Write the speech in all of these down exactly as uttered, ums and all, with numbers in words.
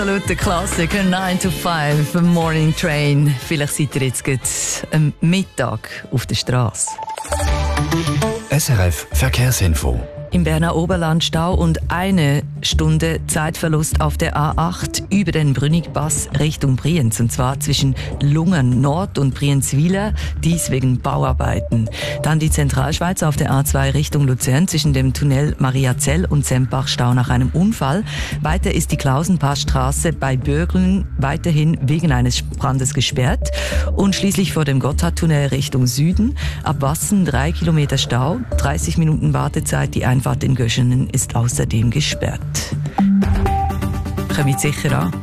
Der Klassiker nine to five, Morning Train. Vielleicht seid ihr jetzt gerade am Mittag auf der Straße. S R F Verkehrsinfo. Im Berner Oberland Stau und eine Stunde Zeitverlust auf der A acht über den Brünnigpass Richtung Brienz. Und zwar zwischen Lungern Nord und Brienzwiler, dies wegen Bauarbeiten. Dann die Zentralschweiz auf der A zwei Richtung Luzern zwischen dem Tunnel Mariazell und Sempach Stau nach einem Unfall. Weiter ist die Klausenpassstraße bei Bögeln weiterhin wegen eines Brandes gesperrt. Und schließlich vor dem Gotthardtunnel Richtung Süden. Ab Wassen drei Kilometer Stau, dreißig Minuten Wartezeit. Die Einfahrt in Göschenen ist außerdem gesperrt. Kommt sicher an.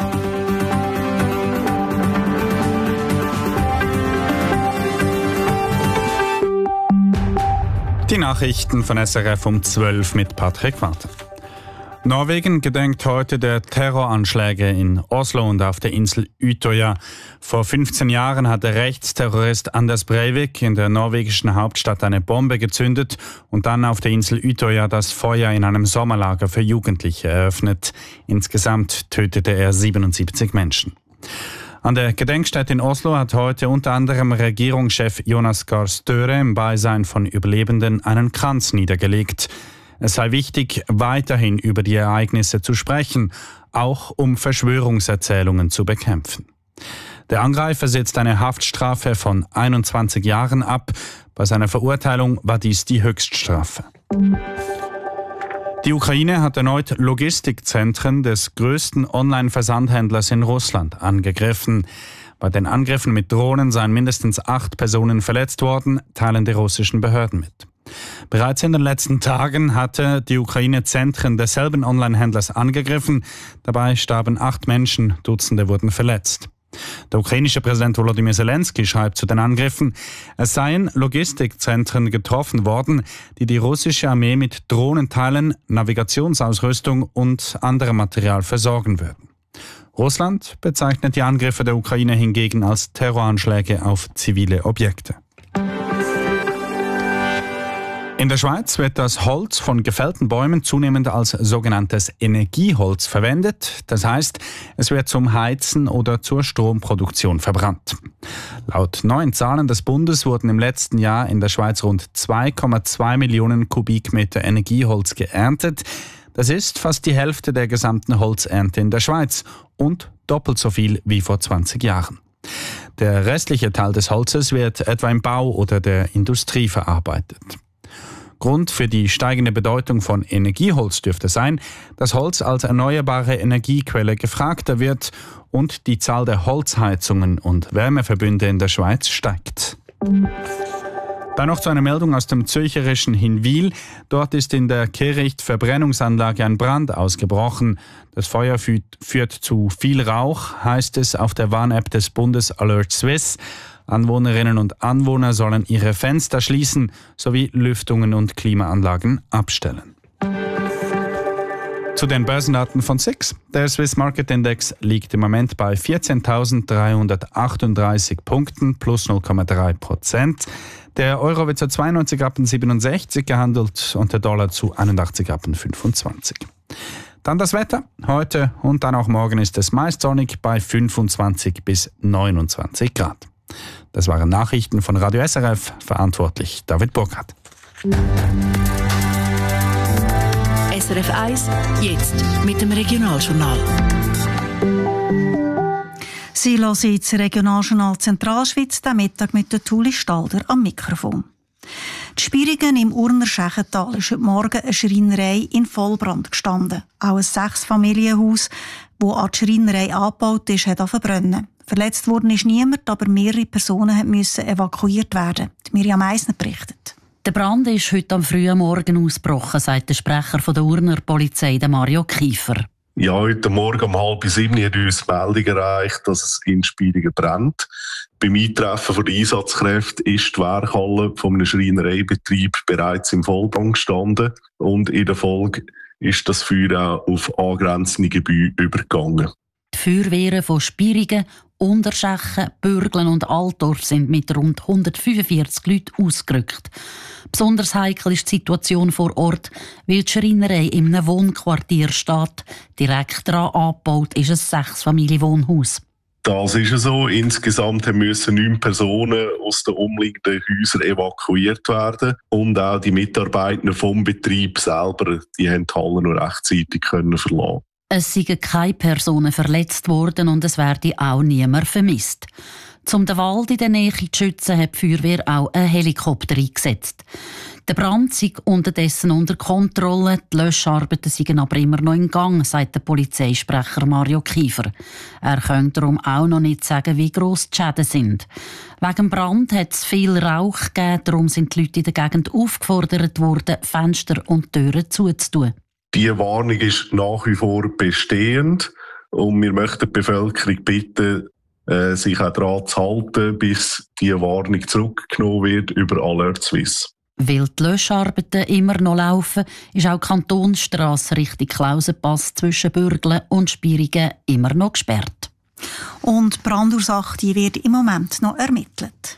Die Nachrichten von S R F um zwölf mit Patrick Walter. Norwegen gedenkt heute der Terroranschläge in Oslo und auf der Insel Utøya. Vor fünfzehn Jahren hat der Rechtsterrorist Anders Breivik in der norwegischen Hauptstadt eine Bombe gezündet und dann auf der Insel Utøya das Feuer in einem Sommerlager für Jugendliche eröffnet. Insgesamt tötete er siebenundsiebzig Menschen. An der Gedenkstätte in Oslo hat heute unter anderem Regierungschef Jonas Gahr Støre im Beisein von Überlebenden einen Kranz niedergelegt. Es sei wichtig, weiterhin über die Ereignisse zu sprechen, auch um Verschwörungserzählungen zu bekämpfen. Der Angreifer sitzt eine Haftstrafe von einundzwanzig Jahren ab. Bei seiner Verurteilung war dies die Höchststrafe. Die Ukraine hat erneut Logistikzentren des größten Online-Versandhändlers in Russland angegriffen. Bei den Angriffen mit Drohnen seien mindestens acht Personen verletzt worden, teilen die russischen Behörden mit. Bereits in den letzten Tagen hatte die Ukraine Zentren desselben Online-Händlers angegriffen. Dabei starben acht Menschen, Dutzende wurden verletzt. Der ukrainische Präsident Volodymyr Zelensky schreibt zu den Angriffen, es seien Logistikzentren getroffen worden, die die russische Armee mit Drohnenteilen, Navigationsausrüstung und anderem Material versorgen würden. Russland bezeichnet die Angriffe der Ukraine hingegen als Terroranschläge auf zivile Objekte. In der Schweiz wird das Holz von gefällten Bäumen zunehmend als sogenanntes Energieholz verwendet. Das heißt, es wird zum Heizen oder zur Stromproduktion verbrannt. Laut neuen Zahlen des Bundes wurden im letzten Jahr in der Schweiz rund zwei Komma zwei Millionen Kubikmeter Energieholz geerntet. Das ist fast die Hälfte der gesamten Holzernte in der Schweiz und doppelt so viel wie vor zwanzig Jahren. Der restliche Teil des Holzes wird etwa im Bau oder der Industrie verarbeitet. Grund für die steigende Bedeutung von Energieholz dürfte sein, dass Holz als erneuerbare Energiequelle gefragter wird und die Zahl der Holzheizungen und Wärmeverbünde in der Schweiz steigt. Dann noch zu einer Meldung aus dem zürcherischen Hinwil. Dort ist in der Kehricht-Verbrennungsanlage ein Brand ausgebrochen. Das Feuer führt, führt zu viel Rauch, heißt es auf der Warn-App des Bundes Alert Swiss. Anwohnerinnen und Anwohner sollen ihre Fenster schließen sowie Lüftungen und Klimaanlagen abstellen. Zu den Börsendaten von S I X. Der Swiss Market Index liegt im Moment bei vierzehntausenddreihundertachtunddreißig Punkten plus null Komma drei Prozent. Der Euro wird zu zweiundneunzig Rappen siebenundsechzig gehandelt und der Dollar zu einundachtzig Rappen fünfundzwanzig. Dann das Wetter. Heute und dann auch morgen ist es meist sonnig bei fünfundzwanzig bis neunundzwanzig Grad. Das waren Nachrichten von Radio S R F, verantwortlich David Burkhardt. S R F eins, jetzt mit dem Regionaljournal. Sie hören jetzt Regionaljournal Zentralschweiz, den Mittag mit der Tuli Stalder am Mikrofon. Die Spirigen im Urner Schächental ist heute Morgen eine Schreinerei in Vollbrand gestanden. Auch ein Sechsfamilienhaus, das an die Schreinerei angebaut ist, hat verbrennen. Verletzt worden ist niemand, aber mehrere Personen mussten evakuiert werden. Mirjam Meissner berichtet. Der Brand ist heute am frühen Morgen ausgebrochen, sagt der Sprecher der Urner Polizei, Mario Kiefer. Ja, heute Morgen um halb sieben hat uns die Meldung erreicht, dass es in Spirigen brennt. Beim Eintreffen der Einsatzkräfte ist die Werkhalle von einem Schreinereibetrieb bereits im Vollbrand gestanden und in der Folge ist das Feuer auch auf angrenzende Gebäude übergegangen. Die Feuerwehren von Spierigen, Unterschechen, Bürglen und Altdorf sind mit rund hundertfünfundvierzig Leuten ausgerückt. Besonders heikel ist die Situation vor Ort, weil die Schreinerei in einem Wohnquartier steht. Direkt daran angebaut ist ein Sechsfamilienwohnhaus. Das ist so. Insgesamt müssen neun Personen aus den umliegenden Häusern evakuiert werden. Und auch die Mitarbeiter vom Betrieb selber, die haben die Halle nur rechtzeitig können verlassen. Es seien keine Personen verletzt worden und es werde auch niemand vermisst. Um den Wald in der Nähe zu schützen, hat die Feuerwehr auch einen Helikopter eingesetzt. Der Brand sei unterdessen unter Kontrolle, die Löscharbeiten seien aber immer noch in Gang, sagt der Polizeisprecher Mario Kiefer. Er könnte darum auch noch nicht sagen, wie gross die Schäden sind. Wegen dem Brand hat es viel Rauch gegeben, darum sind die Leute in der Gegend aufgefordert worden, Fenster und Türen zuzutun. Die Warnung ist nach wie vor bestehend und wir möchten die Bevölkerung bitten, äh, sich auch daran zu halten, bis die Warnung zurückgenommen wird über Alert Suisse. Weil die Löscharbeiten immer noch laufen, ist auch die Kantonsstrasse Richtung Klausenpass zwischen Bürglen und Spierigen immer noch gesperrt. Und die Brandursache die wird im Moment noch ermittelt.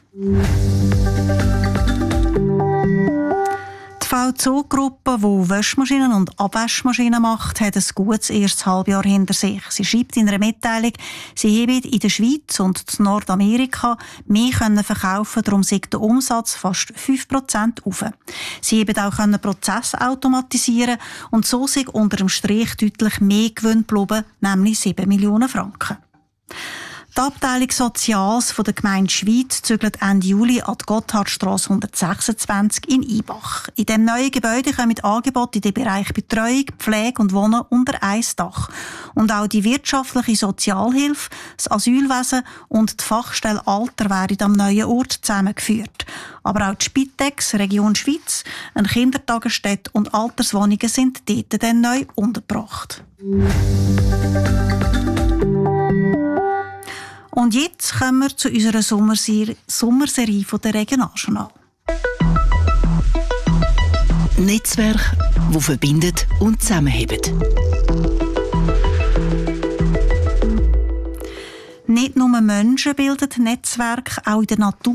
Die V Z O-Gruppe, die Wäschmaschinen und Abwaschmaschinen macht, hat ein gutes erstes Halbjahr hinter sich. Sie schreibt in einer Mitteilung, sie haben in der Schweiz und in Nordamerika mehr können verkaufen, darum sei der Umsatz fast fünf Prozent auf. Sie haben auch Prozesse automatisieren und so sei unter dem Strich deutlich mehr Gewinn geblieben, nämlich sieben Millionen Franken. Die Abteilung Soziales von der Gemeinde Schwyz zügelt Ende Juli an die Gotthardstrasse hundertsechsundzwanzig in Ibach. In diesem neuen Gebäude kommen Angebote in den Bereich Betreuung, Pflege und Wohnen unter ein Dach. Und auch die wirtschaftliche Sozialhilfe, das Asylwesen und die Fachstelle Alter werden am neuen Ort zusammengeführt. Aber auch die Spitex, Region Schwyz, eine Kindertagesstätte und Alterswohnungen sind dort dann neu untergebracht. Und jetzt kommen wir zu unserer Sommerserie, Sommerserie von der Regionaljournal. Netzwerk, wo verbindet und zusammenhebt. Nicht nur Menschen bilden Netzwerke, auch in der Natur